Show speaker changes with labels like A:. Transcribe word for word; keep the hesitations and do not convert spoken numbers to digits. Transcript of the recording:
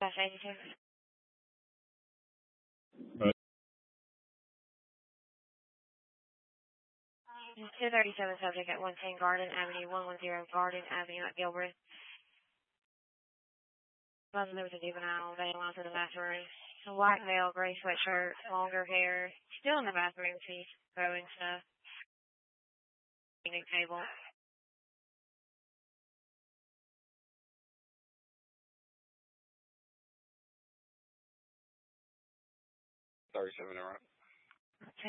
A: That's eighty-two.
B: Right.
A: two thirty-seven subject at one ten Garden Avenue, one ten Garden Avenue at Gilbert. Wasn't there was a juvenile laying out in the bathroom. A white male, gray sweatshirt, longer hair. Still in the bathroom, she's throwing stuff. Picnic table.
B: thirty-seven, all right.